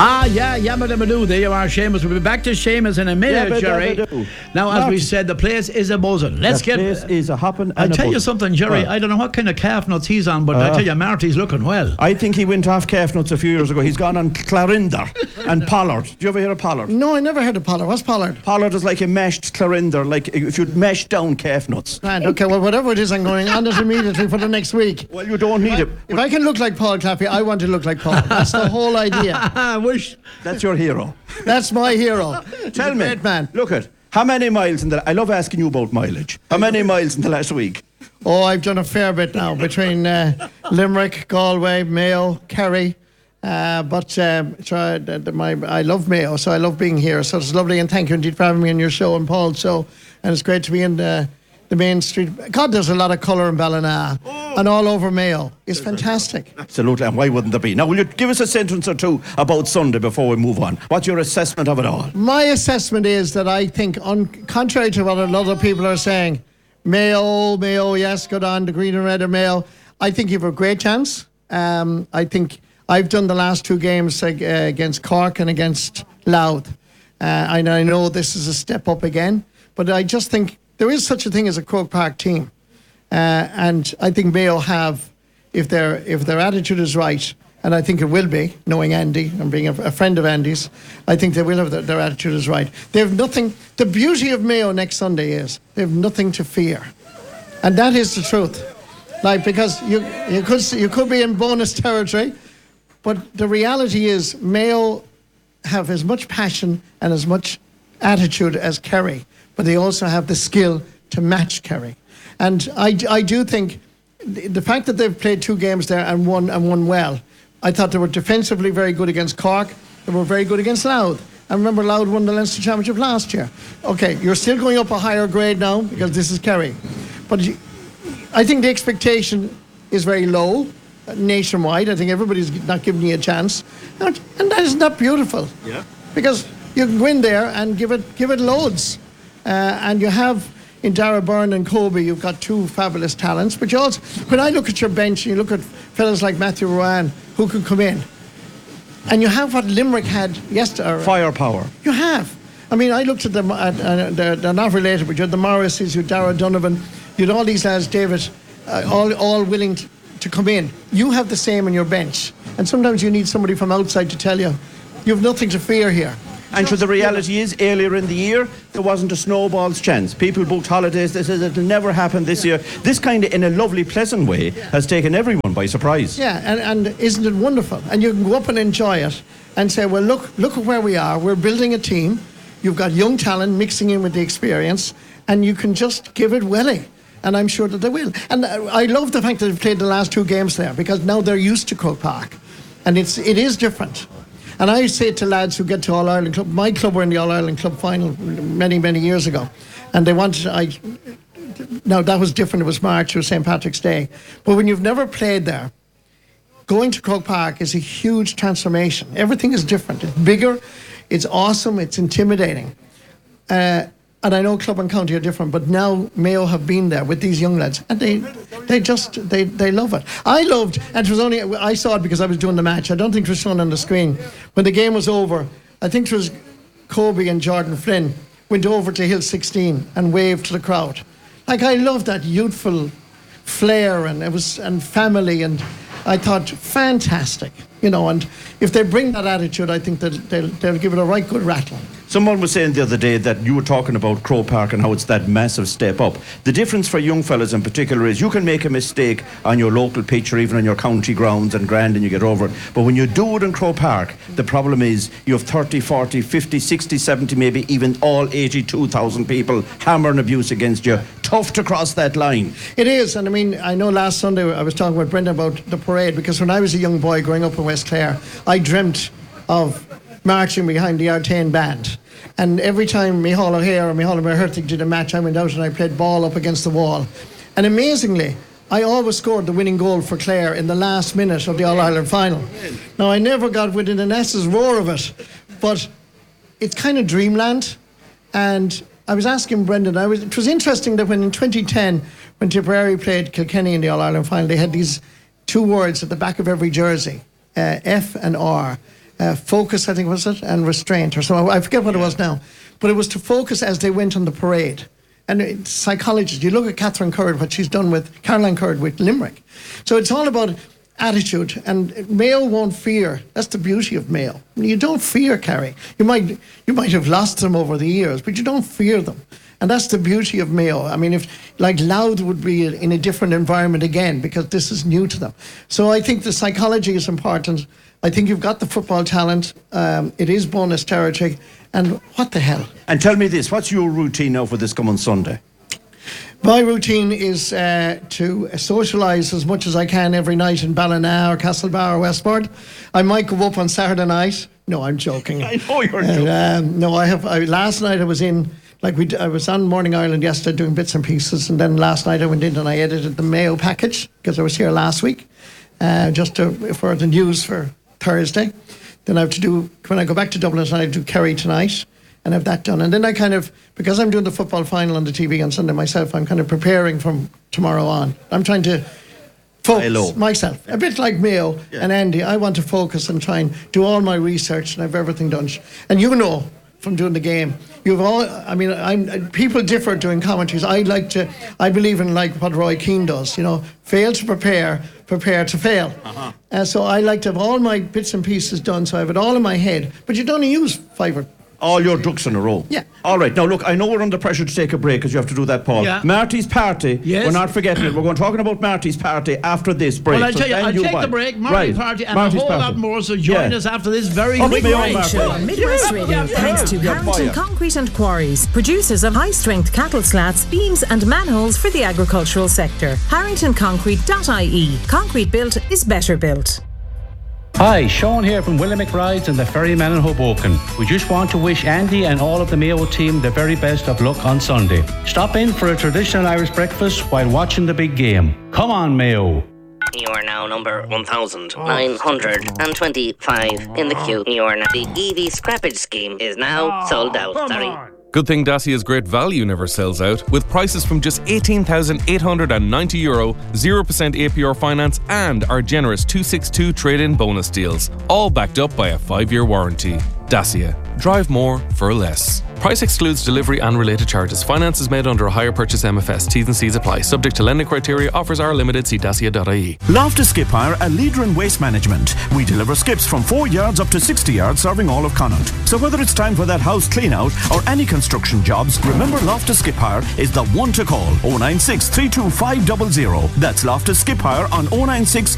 Yeah, Yabba-dabba-doo. There you are, Seamus. We'll be back to Seamus in a minute, Jerry. Now, as we said, the place is a buzzing. The place is a hopping. I tell you something, Jerry. I don't know what kind of calf nuts he's on, but I tell you, Marty's looking well. I think he went off calf nuts a few years ago. He's gone on Clarinder and Pollard. Do you ever hear of Pollard? No, I never heard of Pollard. What's Pollard? Pollard is like a mashed Clarinder, like if you'd mash down calf nuts. Right, okay, well, whatever it is, I'm going on it immediately for the next week. Well, you don't need it. If I can look like Paul Claffey, I want to look like Paul. That's the whole idea. I wish. That's your hero. That's my hero. Tell me, great man. Look at how many miles in the. I love asking you about mileage. How many miles in the last week? Oh, I've done a fair bit now between Limerick, Galway, Mayo, Kerry. I love Mayo, so I love being here. So it's lovely, and thank you indeed for having me on your show and Paul's show. And it's great to be in the main street. God, there's a lot of colour in Ballina and all over Mayo. It's fantastic. Absolutely, and why wouldn't there be? Now, will you give us a sentence or two about Sunday before we move on? What's your assessment of it all? My assessment is that I think, contrary to what a lot of people are saying, Mayo, yes, good on, the green and red of Mayo. I think you have a great chance. I think I've done the last two games against Cork and against Louth. And I know this is a step up again, but I just think there is such a thing as a Croke Park team. And I think Mayo have, if their attitude is right, and I think it will be, knowing Andy and being a friend of Andy's, I think they will have their attitude is right. They have nothing. The beauty of Mayo next Sunday is they have nothing to fear, and that is the truth. Like, because you could be in bonus territory, but the reality is Mayo have as much passion and as much attitude as Kerry, but they also have the skill to match Kerry. And I do think the fact that they've played two games there and won well. I thought they were defensively very good against Cork. They were very good against Louth. And remember, Louth won the Leinster Championship last year. Okay, you're still going up a higher grade now because this is Kerry. But I think the expectation is very low nationwide. I think everybody's not giving you a chance. And that is not beautiful. Yeah. Because you can go in there and give it loads. And you have in Dara Byrne and Kobe, you've got two fabulous talents. But you also, when I look at your bench, you look at fellas like Matthew Rowan who could come in, and you have what Limerick had yesterday. Firepower. You have. I mean, I looked at them. They're not related, but you had the Morrises, you had Dara Donovan, you had all these lads, David, all willing to come in. You have the same in your bench, and sometimes you need somebody from outside to tell you have nothing to fear here. And so the reality is, earlier in the year, there wasn't a snowball's chance. People booked holidays. They said it'll never happen this year. This kind of, in a lovely, pleasant way, has taken everyone by surprise. Yeah, and isn't it wonderful? And you can go up and enjoy it and say, well, look at where we are. We're building a team. You've got young talent mixing in with the experience, and you can just give it willing. And I'm sure that they will. And I love the fact that they've played the last two games there, because now they're used to Croke Park. And it is different. And I say to lads who get to All-Ireland Club, my club were in the All-Ireland Club final many, many years ago. And they wanted, now that was different, it was March, it was St. Patrick's Day. But when you've never played there, going to Croke Park is a huge transformation. Everything is different. It's bigger, it's awesome, it's intimidating. And I know Club and County are different, but now Mayo have been there with these young lads, and they love it. I loved, and it was only, I saw it because I was doing the match. I don't think it was shown on the screen. When the game was over, I think it was Kobe and Jordan Flynn went over to Hill 16 and waved to the crowd. Like, I loved that youthful flair, and and family, and I thought, fantastic, and if they bring that attitude, I think that they'll give it a right good rattle. Someone was saying the other day that you were talking about Croke Park and how it's that massive step up. The difference for young fellas in particular is you can make a mistake on your local pitch or even on your county grounds and grand and you get over it. But when you do it in Croke Park, the problem is you have 30, 40, 50, 60, 70, maybe even all 82,000 people hammering abuse against you. Tough to cross that line. It is, and I mean, I know last Sunday I was talking with Brenda about the parade, because when I was a young boy growing up in West Clare, I dreamt of marching behind the Artane band. And every time Micheál O'Hare or Micheál O'Hertig did a match, I went out and I played ball up against the wall. And amazingly, I always scored the winning goal for Clare in the last minute of the All-Ireland final. Now, I never got within an S's roar of it, but it's kind of dreamland. And I was asking Brendan, it was interesting that when in 2010, when Tipperary played Kilkenny in the All-Ireland final, they had these two words at the back of every jersey, F and R. focus, I think was it, and restraint or something. I forget what it was now. But it was to focus as they went on the parade. And psychologists, you look at Catherine Curd, what she's done with Caroline Curd with Limerick. So it's all about attitude, and Mayo won't fear. That's the beauty of Mayo. You don't fear Kerry. You might have lost them over the years, but you don't fear them. And that's the beauty of Mayo. I mean, if like Louth would be in a different environment again, because this is new to them. So I think the psychology is important. I think you've got the football talent. It is bonus territory. And what the hell? And tell me this, what's your routine now for this coming Sunday? My routine is to socialise as much as I can every night in Ballina or Castlebar or Westport. I might go up on Saturday night. No, I'm joking. I know you're joking. No, last night I was in, I was on Morning Ireland yesterday doing bits and pieces, and then last night I went in and I edited the Mayo package because I was here last week, for the news for Thursday. Then I have to do, when I go back to Dublin tonight, I do Kerry tonight and have that done. And then I because I'm doing the football final on the TV on Sunday myself, I'm kind of preparing from tomorrow on. I'm trying to focus myself, a bit like Mayo and Andy. I want to focus and try and do all my research and have everything done. And from doing the game, people differ doing commentaries. I believe in like what Roy Keane does, fail to prepare to fail. So I like to have all my bits and pieces done, so I have it all in my head. But you don't only use 5 or all your ducks in a row. Yeah. All right. Now, look, I know we're under pressure to take a break because you have to do that, Paul. Yeah. Marty's party. Yes. We're not forgetting it. We're going talking about Marty's party after this break. Well, I'll tell you, I'll take the break, Marty's party, and Marty's a whole party. lot more. So join us after this very quick Mayo break. Show on Midwest Radio, thanks to Harrington Concrete and Quarries, producers of high-strength cattle slats, beams and manholes for the agricultural sector. HarringtonConcrete.ie. Concrete built is better built. Hi, Sean here from William Rides and the Ferryman in Hoboken. We just want to wish Andy and all of the Mayo team the very best of luck on Sunday. Stop in for a traditional Irish breakfast while watching the big game. Come on, Mayo. You are now number 1,925 in the queue. The EV scrappage scheme is now sold out. Sorry. Good thing Dacia's great value never sells out, with prices from just €18,890, 0% APR finance and our generous 262 trade-in bonus deals, all backed up by a 5-year warranty. Dacia. Drive more for less. Price excludes delivery and related charges. Finance is made under a hire purchase MFS. T's and C's apply. Subject to lending criteria. Offers are limited. See dacia.ie. Loftus Skip Hire, a leader in waste management. We deliver skips from 4 yards up to 60 yards, serving all of Connaught. So whether it's time for that house clean out or any construction jobs, remember Loftus Skip Hire is the one to call. 096 325 000. That's Loftus Skip Hire on 096